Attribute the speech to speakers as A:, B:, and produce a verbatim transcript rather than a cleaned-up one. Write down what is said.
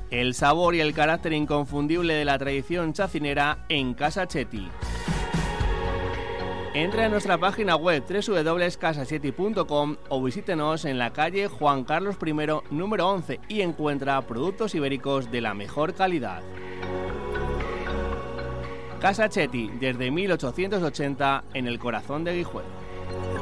A: El sabor y el carácter inconfundible de la tradición chacinera en Casa Chetti. Entre a nuestra página web doble u doble u doble u punto casa chetti punto com o visítenos en la calle Juan Carlos primero, número once, y encuentra productos ibéricos de la mejor calidad. Casa Chetti, desde mil ochocientos ochenta, en el corazón de Guijuelo.